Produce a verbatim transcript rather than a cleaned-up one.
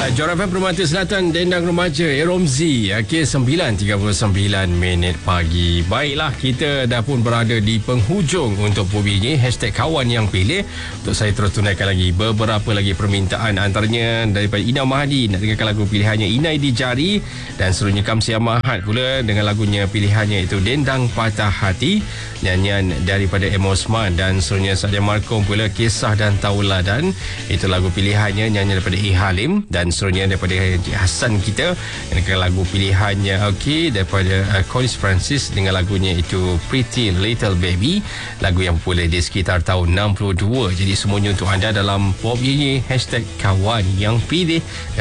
Johor F M Permata Selatan, Dendang Remaja Eromzi. Okey, sembilan tiga puluh sembilan minit pagi. Baiklah, kita dah pun berada di penghujung untuk berbunyi hashtag kawan yang pilih. Untuk saya terus tunaikan lagi beberapa lagi permintaan, antaranya daripada Ina Mahdi nak dengarkan lagu pilihannya Inai di Jari, dan seterusnya Kamsi Mahat pula dengan lagunya pilihannya itu Dendang Patah Hati, nyanyian daripada M. Osman, dan seterusnya Sadia Markom pula Kisah dan Tauladan, itu lagu pilihannya, nyanyian daripada E. Halim, dan seterusnya daripada Encik Hassan kita dengan lagu pilihannya okey daripada uh, Collins Francis dengan lagunya itu Pretty Little Baby, lagu yang popular di sekitar tahun enam puluh dua. Jadi semuanya untuk anda dalam Bob Yeye hashtag kawan yang pilih.